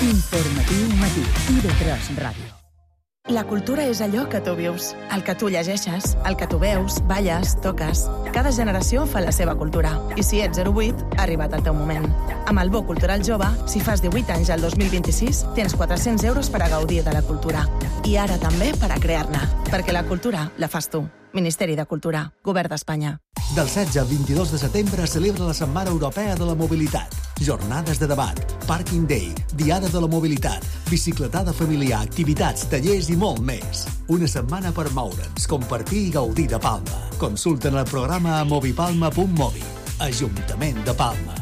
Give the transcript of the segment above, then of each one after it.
Informatiu matí. IB3 Ràdio. La cultura és allò que tu vius, el que tu llegeixes, el que tu veus, balles, toques. Cada generació fa la seva cultura. I si ets 08, ha arribat el teu moment. Amb el Bo Cultural Jove, si fas 18 anys al 2026, tens 400 euros per a gaudir de la cultura. I ara també per a crear-ne. Perquè la cultura la fas tu. Ministeri de Cultura, Govern d'Espanya. Del 16 al 22 de setembre celebra la Setmana Europea de la Mobilitat. Jornades de debat, Parking Day, Diada de la Mobilitat, bicicletada familiar, activitats, tallers i molt més. Una setmana per moure'ns, compartir i gaudir de Palma. Consulten el programa a movipalma.mobi. Ajuntament de Palma.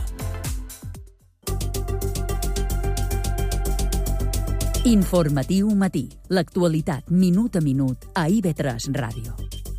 Informatiu matí. L'actualitat minut a minut a IB3 Ràdio.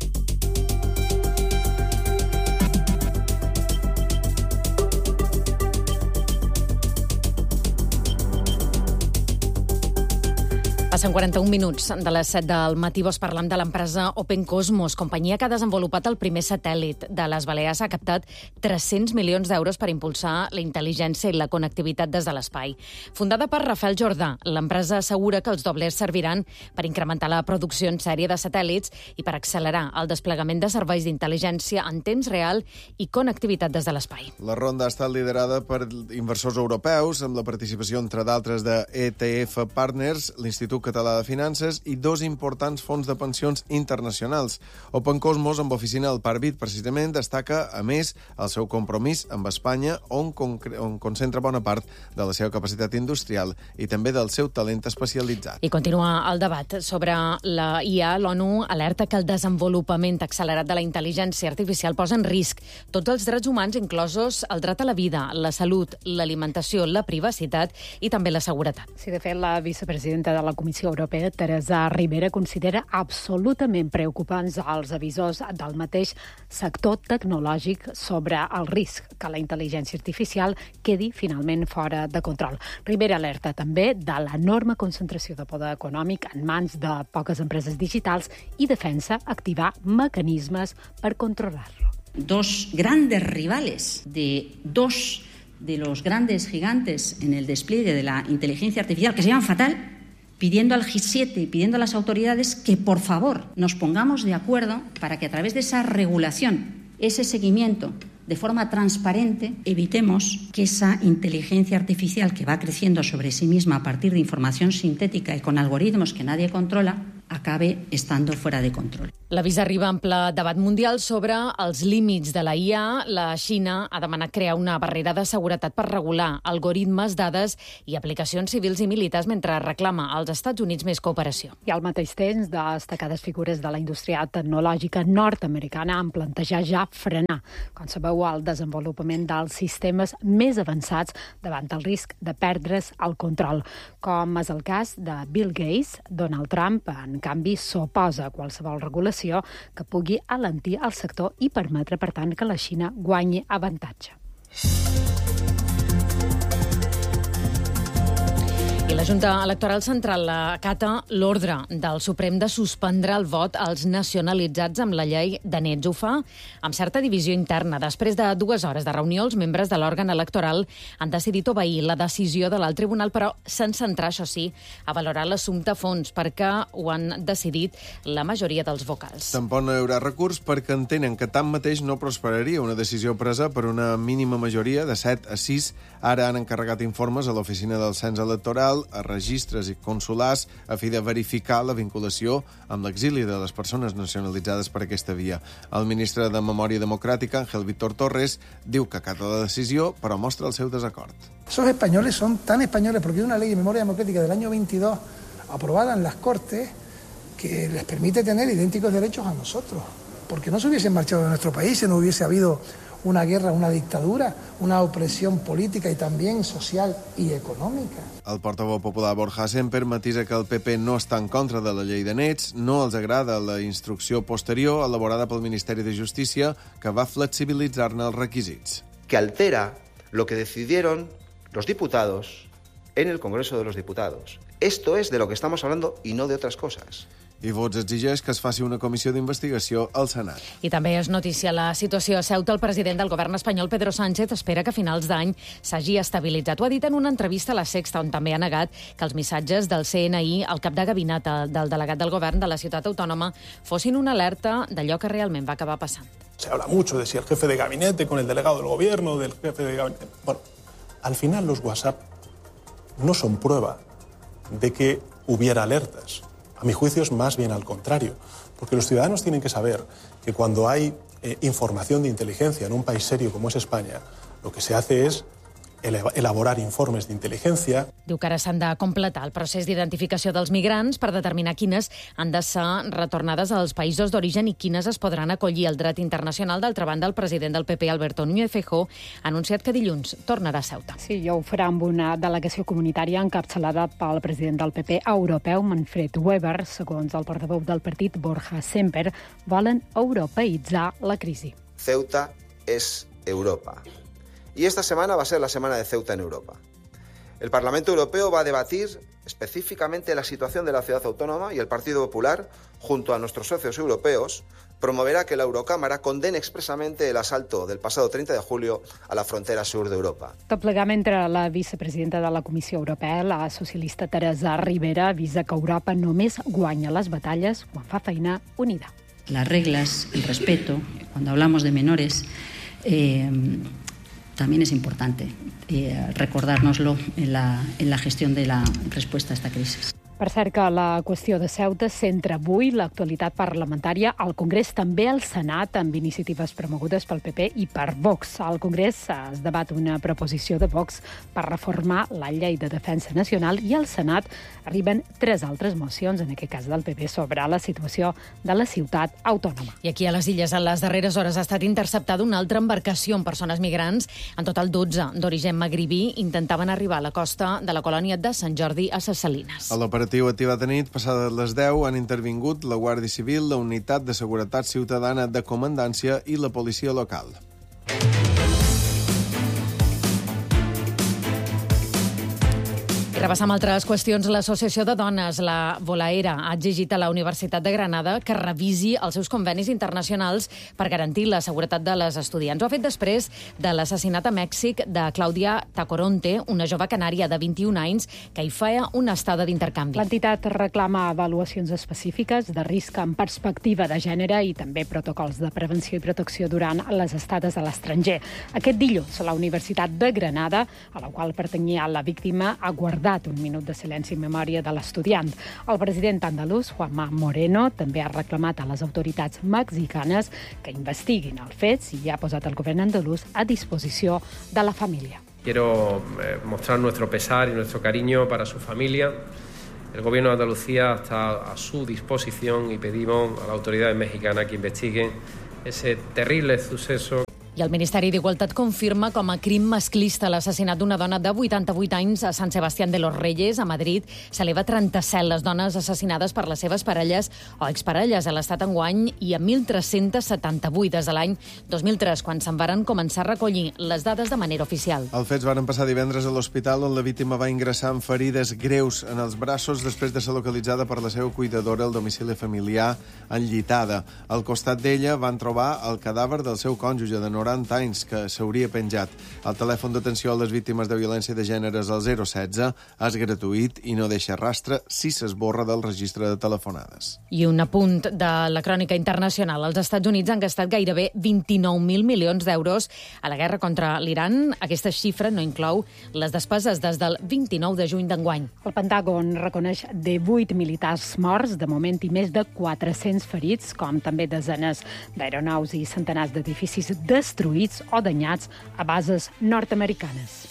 Passen 41 minuts de les 7 del matí. Vos parlam de l'empresa Open Cosmos, companyia que ha desenvolupat el primer satèl·lit de les Balears. Ha captat 300 milions d'euros per impulsar la intel·ligència i la connectivitat des de l'espai. Fundada per Rafael Jordà, l'empresa assegura que els doblers serviran per incrementar la producció en sèrie de satèl·lits i per accelerar el desplegament de serveis d'intel·ligència en temps real i connectivitat des de l'espai. La ronda ha estat liderada per inversors europeus, amb la participació, entre d'altres, de ETF Partners, l'Institut Català de Finances i dos importants fons de pensions internacionals. Open Cosmos, amb oficina al Parc Vic, precisament, destaca, a més, el seu compromís amb Espanya, on concentra bona part de la seva capacitat industrial i també del seu talent especialitzat. I continua el debat sobre la IA. L'ONU alerta que el desenvolupament accelerat de la intel·ligència artificial posa en risc tots els drets humans, inclosos el dret a la vida, la salut, l'alimentació, la privacitat i també la seguretat. Sí, de fet, la vicepresidenta de la Comissió Europea, Teresa Ribera, considera absolutament preocupants els avisors del mateix sector tecnològic sobre el risc que la intel·ligència artificial quedi finalment fora de control. Ribera alerta també de l'enorme concentració de poder econòmic en mans de poques empreses digitals i defensa activar mecanismes per controlar-lo. Dos grandes rivales de dos de los grandes gigantes en el despliegue de la inteligencia artificial, que se llaman fatal, pidiendo al G7 y pidiendo a las autoridades que, por favor, nos pongamos de acuerdo para que a través de esa regulación, ese seguimiento, de forma transparente, evitemos que esa inteligencia artificial que va creciendo sobre sí misma a partir de información sintética y con algoritmos que nadie controla, acabe estando fuera de control. L'avís arriba en ple debat mundial sobre els límits de la IA. La Xina ha demanat crear una barrera de seguretat per regular algoritmes, dades i aplicacions civils i militars, mentre reclama als Estats Units més cooperació. I al mateix temps, destacades figures de la indústria tecnològica nord-americana han plantejat ja frenar, com sabeu, el desenvolupament dels sistemes més avançats davant el risc de perdre's el control, com és el cas de Bill Gates. Donald Trump, en canvi, s'oposa a qualsevol regulació que pugui alentir el sector i permetre, per tant, que la Xina guanyi avantatge. I la Junta Electoral Central acata l'ordre del Suprem de suspendre el vot als nacionalitzats amb la llei de nets. Ho fa amb certa divisió interna. Després de 2 hores de reunió, els membres de l'òrgan electoral han decidit obeir la decisió de l'alt tribunal, però s'han centrat, això sí, a valorar l'assumpte a fons, perquè ho han decidit la majoria dels vocals. Tampoc no hi haurà recurs perquè entenen que tanmateix no prosperaria una decisió presa per una mínima majoria de 7 a 6. Ara han encarregat informes a l'oficina del cens electoral, a registres i consulars, a fi de verificar la vinculació amb l'exili de les persones nacionalitzades per aquesta via. El ministre de Memòria Democràtica, Ángel Víctor Torres, diu que acata la decisió, però mostra el seu desacord. Esos españoles son tan españoles porque hay una ley de memoria democrática del año 22 aprobada en las Cortes que les permite tener idénticos derechos a nosotros. Porque no se hubiesen marchado de nuestro país si no hubiese habido una guerra, una dictadura, una opresión política y también social y econòmica. El portaveu popular Borja Semper matisa que el PP no està en contra de la llei de nets, no els agrada la instrucció posterior elaborada pel Ministeri de Justícia que va flexibilitzar-ne els requisits. Que altera lo que decidieron los diputados en el Congreso de los Diputados. Esto es de lo que estamos hablando y no de otras cosas. i Vox exigeix que es faci una comissió d'investigació al Senat. I també es noticia la situació a Ceuta. El president del govern espanyol, Pedro Sánchez, espera que a finals d'any s'hagi estabilitzat. Ho ha dit en una entrevista a La Sexta, on també ha negat que els missatges del CNI al cap de gabinet del delegat del govern de la ciutat autònoma fossin una alerta d'allò que realment va acabar passant. Se habla mucho de si el jefe de gabinete con el delegado del gobierno, del jefe de gabinete... Bueno, al final los WhatsApp no son prueba de que hubiera alertas. A mi juicio es más bien al contrario, porque los ciudadanos tienen que saber que cuando hay información de inteligencia en un país serio como es España, lo que se hace es elaborar informes d'intel·ligència. Diu que ara s'han de completar el procés d'identificació dels migrants per determinar quines han de ser retornades als països d'origen i quines es podran acollir al dret internacional. D'altra banda, el president del PP, Alberto Núñez Feijóo, ha anunciat que dilluns tornarà a Ceuta. Sí, ja ho farà amb una delegació comunitària encapçalada pel president del PP europeu, Manfred Weber. Segons el portaveu del partit, Borja Semper, volen europeïtzar la crisi. Ceuta es Europa. Y esta semana va a ser la semana de Ceuta en Europa. El Parlamento Europeo va a debatir específicamente la situación de la ciudad autónoma y el Partido Popular, junto a nuestros socios europeos, promoverá que la Eurocámara condene expresamente el asalto del pasado 30 de julio a la frontera sur de Europa. Tot plegat mentre la vicepresidenta de la Comissió Europea, la socialista Teresa Ribera, avisa que Europa només guanya les batalles quan fa feina unida. Las reglas, el respeto, cuando hablamos de menores, también es importante recordárnoslo en la gestión de la respuesta a esta crisis. Per cert que la qüestió de Ceuta centra avui l'actualitat parlamentària al Congrés, també al Senat, amb iniciatives promogudes pel PP i per Vox. Al Congrés es debat una proposició de Vox per reformar la llei de defensa nacional i al Senat arriben 3 altres mocions, en aquest cas del PP, sobre la situació de la ciutat autònoma. I aquí a les Illes, en les darreres hores, ha estat interceptada una altra embarcació amb persones migrants. En total 12 d'origen magribí intentaven arribar a la costa de la colònia de Sant Jordi a Ses Salines. A l'operatiu activat a nit, passades les 10, han intervingut la Guàrdia Civil, la Unitat de Seguretat Ciutadana de Comandància i la policia local. Repassam altres qüestions. L'Associació de Dones, la Volaera, ha exigit a la Universitat de Granada que revisi els seus convenis internacionals per garantir la seguretat de les estudiants. Ho ha fet després de l'assassinat a Mèxic de Clàudia Tacoronte, una jove canària de 21 anys que hi feia una estada d'intercanvi. L'entitat reclama avaluacions específiques de risc en perspectiva de gènere i també protocols de prevenció i protecció durant les estades a l'estranger. Aquest dilluns, la Universitat de Granada, a la qual pertanyia la víctima, ha guardat un minut de silenci en memòria de l'estudiant. El president andalús, Juanma Moreno, també ha reclamat a les autoritats mexicanes que investiguin els fets i ha posat el govern andalús a disposició de la família. Quiero mostrar nuestro pesar y nuestro cariño para su familia. El gobierno de Andalucía está a su disposición y pedimos a las autoridades mexicanas que investiguen ese terrible suceso. I el Ministeri d'Igualtat confirma com a crim masclista l'assassinat d'una dona de 88 anys a Sant Sebastián de los Reyes, a Madrid. S'eleva 37 les dones assassinades per les seves parelles o exparelles a l'estat enguany i a 1.378 des de l'any 2003, quan se'n varen començar a recollir les dades de manera oficial. Els fets varen passar divendres a l'hospital, on la víctima va ingressar amb ferides greus en els braços després de ser localitzada per la seva cuidadora al domicili familiar enllitada. Al costat d'ella van trobar el cadàver del seu cònjuge de 90 anys que s'hauria penjat. El telèfon d'atenció a les víctimes de violència de gènere és el 016, és gratuït i no deixa rastre si s'esborra del registre de telefonades. I un apunt de la crònica internacional. Els Estats Units han gastat gairebé 29.000 milions d'euros a la guerra contra l'Iran. Aquesta xifra no inclou les despeses des del 29 de juny d'enguany. El Pentàgon reconeix 18 militars morts, de moment, i més de 400 ferits, com també desenes d'aeronaus i centenars d'edificis destruïts o danyats a bases nord-americanes.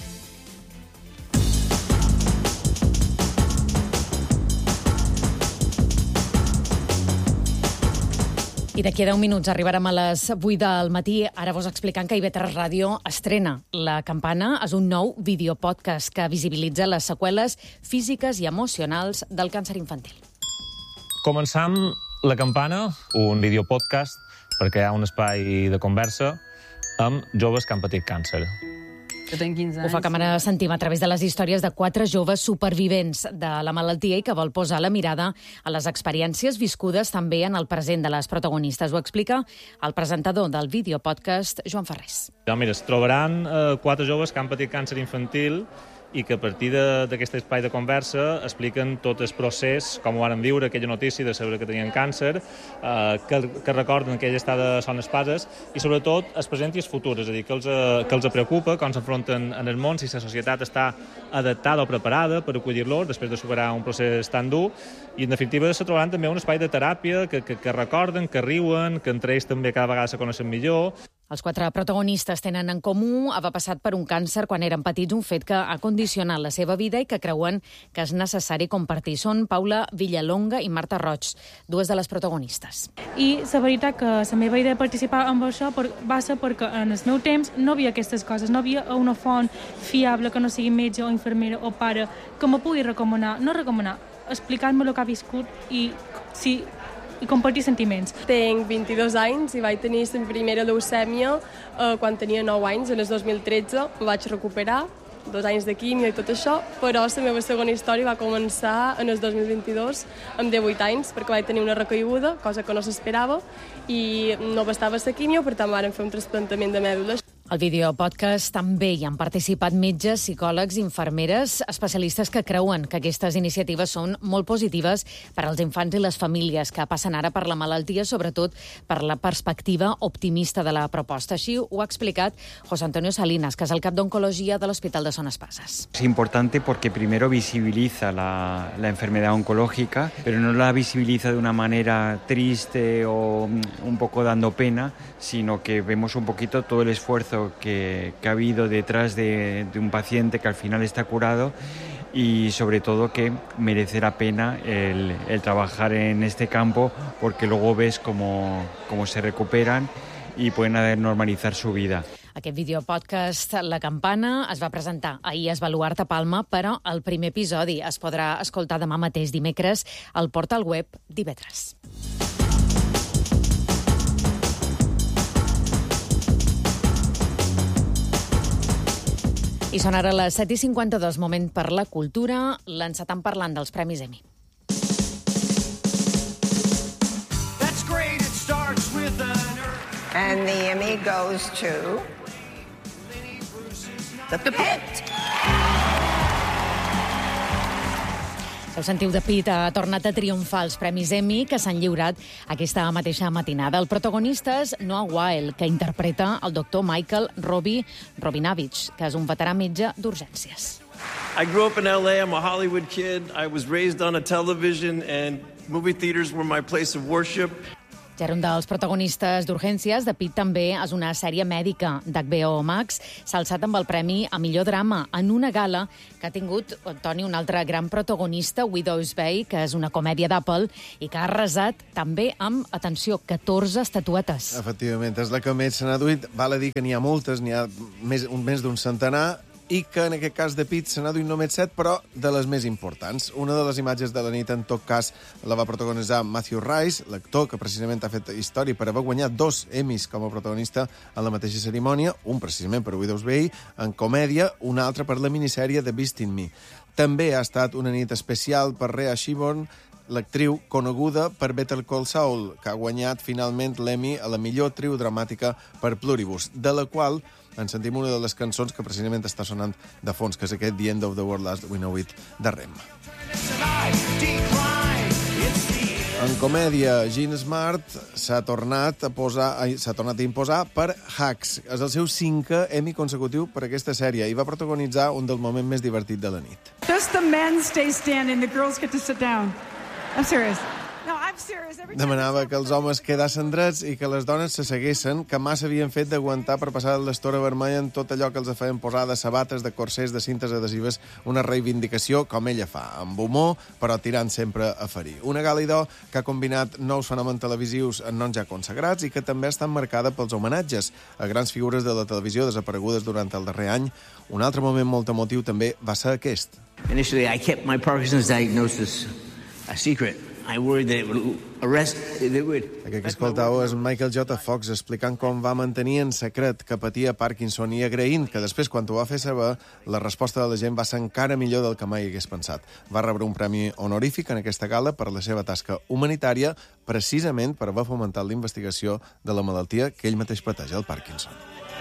I d'aquí a 10 minuts arribarem a les 8 del matí. Ara vos explicant que IB3 Ràdio estrena La Campana. És un nou videopodcast que visibilitza les seqüeles físiques i emocionals del càncer infantil. Començam La Campana, un videopodcast per crear un espai de conversa amb joves que han patit càncer. Ho fa Càmera sentim a través de les històries de 4 joves supervivents de la malaltia i que vol posar la mirada a les experiències viscudes també en el present de les protagonistes. Ho explica el presentador del videopodcast, Joan Ferrés. Mira, es trobaran 4 joves que han patit càncer infantil i que a partir d'aquest espai de conversa expliquen tot el procés, com ho van viure, aquella notícia de saber que tenien càncer, que recorden aquell estat de sones pares i sobretot el present i el futur, és a dir, que els preocupa, com s'enfronten en el món, si la societat està adaptada o preparada per acollir-los després de superar un procés tan dur, i en definitiva se trobaran també un espai de teràpia que recorden, que riuen, que entre ells també cada vegada se coneixen millor. Els 4 protagonistes tenen en comú haver passat per un càncer quan eren petits, un fet que ha condicionat la seva vida i que creuen que és necessari compartir. Són Paula Villalonga i Marta Roig, 2 de les protagonistes. I la veritat que la meva idea de participar en això va ser perquè en el meu temps no havia aquestes coses, no havia una font fiable que no sigui metge o infermera o pare que me pugui recomanar, explicar-me el que ha viscut i compartir sentiments. Tinc 22 anys i vaig tenir la primera leucèmia quan tenia 9 anys, en el 2013. Me vaig recuperar, 2 anys de químio i tot això, però la meva segona història va començar en el 2022, amb 18 anys, perquè vaig tenir una recaiguda, cosa que no s'esperava, i no bastava la químio, per tant vàrem fer un trasplantament de mèdules. Al videopodcast també hi han participat metges, psicòlegs, infermeres, especialistes que creuen que aquestes iniciatives són molt positives per als infants i les famílies que passen ara per la malaltia, sobretot per la perspectiva optimista de la proposta. Així ho ha explicat José Antonio Salinas, que és el cap d'Oncologia de l'Hospital de Son Espases. Es importante porque primero visibiliza la enfermedad oncológica, pero no la visibiliza de una manera triste o un poco dando pena, sino que vemos un poquito todo el esfuerzo que ha habido detrás de un paciente que al final está curado y sobre todo que merece la pena el trabajar en este campo porque luego ves cómo se recuperan y pueden normalizar su vida. Aquest videopodcast, La Campana, es va presentar ahir a Esbaluart a Palma, però el primer episodi es podrà escoltar demà mateix, dimecres, al portal web d'IV3. I són ara les 7:52, moment per la cultura, l'encetant parlant dels Premis Emmy. And the Emmy goes to The Pit. Si ho sentiu, The Pit ha tornat a triomfar als Premis Emmy que s'han lliurat aquesta mateixa matinada. El protagonista és Noah Wyle, que interpreta el doctor Michael Robinavich, que és un veterà metge d'urgències. I grew up in LA. I'm a Hollywood kid. I was raised on a television and movie theaters were my place of worship. Ja era un dels protagonistes d'Urgències. The Pit també és una sèrie mèdica d'HBO Max. S'ha alçat amb el premi a millor drama en una gala que ha tingut, Toni, un altre gran protagonista, Widow's Bay, que és una comèdia d'Apple i que ha arrasat també amb, atenció, 14 estatuetes. Efectivament, és la que més se n'ha duit. Val a dir que n'hi ha moltes, n'hi ha més d'un centenar, i que en aquest cas de Pitt se n'ha duit només 7, però de les més importants. Una de les imatges de la nit, en tot cas, la va protagonitzar Matthew Rice, l'actor que precisament ha fet història per haver guanyat 2 Emmys com a protagonista en la mateixa cerimònia, un precisament per Widow's Bay, en comèdia, un altre per la minissèrie The Beast in Me. També ha estat una nit especial per Rhea Seehorn, l'actriu coneguda per Better Call Saul, que ha guanyat finalment l'Emmy a la millor actriu dramàtica per Pluribus, de la qual en sentim una de les cançons que precisament està sonant de fons, que és aquest The End of the World As We Know It de Rem. En comèdia, Jean Smart s'ha tornat a imposar per Hacks. És el seu 5è Emmy consecutiu per aquesta sèrie i va protagonitzar un dels moments més divertits de la nit. Just the men stay standing, the girls get to sit down. I'm serious. Demanava que els homes quedassin drets i que les dones se seguessin, que massa havien fet d'aguantar per passar l'estora vermella en tot allò que els feien posar de sabates, de corsers, de cintes adhesives, una reivindicació, com ella fa, amb humor, però tirant sempre a ferir. Una gala, idò, que ha combinat nous fenòmens televisius en noms ja consagrats i que també està marcada pels homenatges a grans figures de la televisió desaparegudes durant el darrer any. Un altre moment molt emotiu també va ser aquest. Initially, I kept my Parkinson's diagnosis a secret. I worried that it would arrest... Aquest que escoltàveu és Michael J. Fox explicant com va mantenir en secret que patia Parkinson i agraint que després, quan ho va fer saber, la resposta de la gent va ser encara millor del que mai hagués pensat. Va rebre un premi honorífic en aquesta gala per la seva tasca humanitària, precisament per haver fomentat la investigació de la malaltia que ell mateix pateix, el Parkinson.